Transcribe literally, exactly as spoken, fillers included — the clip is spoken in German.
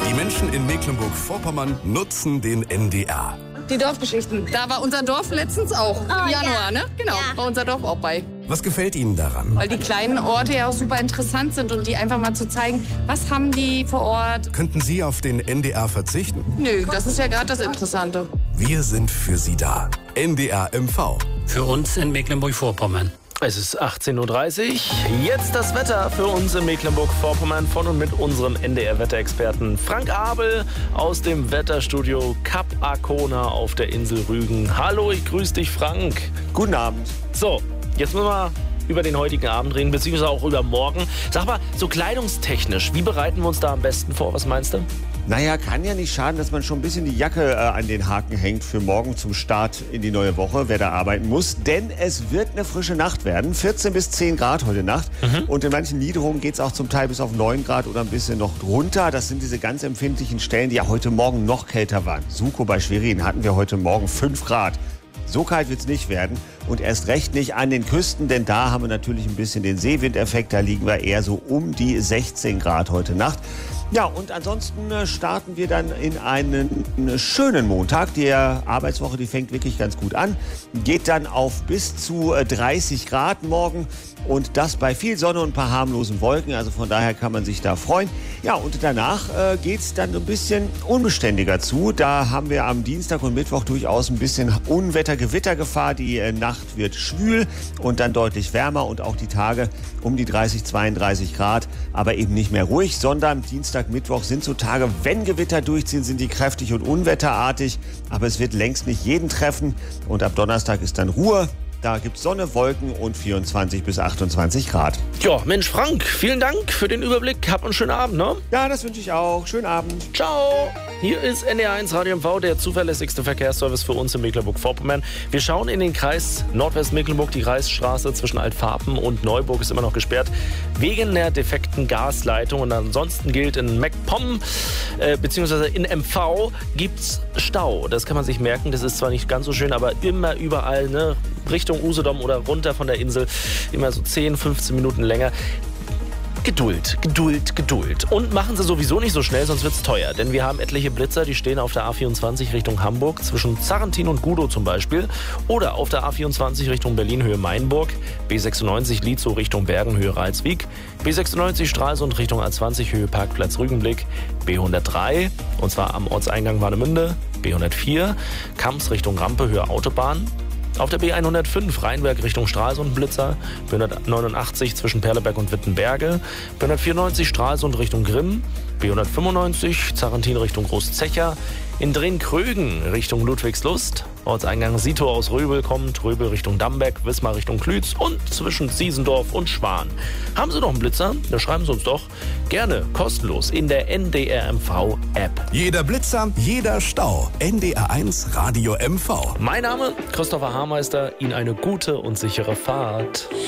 Die Menschen in Mecklenburg-Vorpommern nutzen den N D R. Die Dorfgeschichten. Da war unser Dorf letztens auch. Oh, Im Januar, ja. ne? Genau, Ja. war unser Dorf auch bei. Was gefällt Ihnen daran? Weil die kleinen Orte ja auch super interessant sind und die einfach mal zu zeigen, was haben die vor Ort. Könnten Sie auf den N D R verzichten? Nö, das ist ja gerade das Interessante. Wir sind für Sie da. N D R M V. Für uns in Mecklenburg-Vorpommern. Es ist achtzehn Uhr dreißig. Jetzt das Wetter für uns in Mecklenburg-Vorpommern von und mit unserem N D R-Wetterexperten Frank Abel aus dem Wetterstudio Kap Arkona auf der Insel Rügen. Hallo, ich grüße dich, Frank. Guten Abend. So, jetzt müssen wir über den heutigen Abend reden, beziehungsweise auch über morgen. Sag mal, so kleidungstechnisch, wie bereiten wir uns da am besten vor? Was meinst du? Naja, kann ja nicht schaden, dass man schon ein bisschen die Jacke äh, an den Haken hängt für morgen zum Start in die neue Woche, wer da arbeiten muss. Denn es wird eine frische Nacht werden. vierzehn bis zehn Grad heute Nacht. Mhm. Und in manchen Niederungen geht es auch zum Teil bis auf neun Grad oder ein bisschen noch drunter. Das sind diese ganz empfindlichen Stellen, die ja heute Morgen noch kälter waren. Suko bei Schwerin hatten wir heute Morgen fünf Grad. So kalt wird es nicht werden und erst recht nicht an den Küsten, denn da haben wir natürlich ein bisschen den Seewindeffekt. Da liegen wir eher so um die sechzehn Grad heute Nacht. Ja, und ansonsten starten wir dann in einen schönen Montag. Die Arbeitswoche, die fängt wirklich ganz gut an. Geht dann auf bis zu dreißig Grad morgen. Und das bei viel Sonne und ein paar harmlosen Wolken. Also von daher kann man sich da freuen. Ja, und danach äh, geht es dann ein bisschen unbeständiger zu. Da haben wir am Dienstag und Mittwoch durchaus ein bisschen Unwetter-Gewittergefahr. Die äh, Nacht wird schwül und dann deutlich wärmer. Und auch die Tage um die dreißig, zweiunddreißig Grad. Aber eben nicht mehr ruhig, sondern Dienstag, Mittwoch sind so Tage, wenn Gewitter durchziehen, sind die kräftig und unwetterartig. Aber es wird längst nicht jeden treffen. Und ab Donnerstag ist dann Ruhe. Da gibt es Sonne, Wolken und vierundzwanzig bis achtundzwanzig Grad. Ja, Mensch, Frank, vielen Dank für den Überblick. Hab einen schönen Abend, ne? Ja, das wünsche ich auch. Schönen Abend. Ciao. Hier ist N D R eins Radio M V, der zuverlässigste Verkehrsservice für uns in Mecklenburg-Vorpommern. Wir schauen in den Kreis Nordwest-Mecklenburg. Die Kreisstraße zwischen Altfarben und Neuburg ist immer noch gesperrt wegen der defekten Gasleitung. Und ansonsten gilt in MacPom äh, bzw. in M V gibt's Stau. Das kann man sich merken. Das ist zwar nicht ganz so schön, aber immer überall, ne? Richtung Usedom oder runter von der Insel immer so zehn, fünfzehn Minuten länger. Geduld, Geduld, Geduld. Und machen Sie sowieso nicht so schnell, sonst wird's teuer. Denn wir haben etliche Blitzer, die stehen auf der A vierundzwanzig Richtung Hamburg, zwischen Zarrentin und Gudow zum Beispiel. Oder auf der A vierundzwanzig Richtung Berlin, Höhe Mainburg. B sechsundneunzig Lietzow Richtung Bergen, Höhe Reitswijk. B sechsundneunzig Stralsund Richtung A zwanzig, Höhe Parkplatz Rügenblick. B hundertdrei, und zwar am Ortseingang Warnemünde. B hundertvier, Kamps Richtung Rampe, Höhe Autobahn. Auf der B hundertfünf Rheinberg Richtung Stralsund Blitzer, B hundertneunundachtzig zwischen Perleberg und Wittenberge, B hundertvierundneunzig Stralsund Richtung Grimm, B hundertfünfundneunzig Zarrentin Richtung Großzecher, in Drenkrögen Richtung Ludwigslust, Ortseingang Sito aus Röbel kommt, Röbel Richtung Damberg, Wismar Richtung Klütz und zwischen Siesendorf und Schwan. Haben Sie noch einen Blitzer? Dann schreiben Sie uns doch gerne kostenlos in der N D R M V App. Jeder Blitzer, jeder Stau. N D R eins Radio M V. Mein Name Christopher Haarmeister. Ihnen eine gute und sichere Fahrt.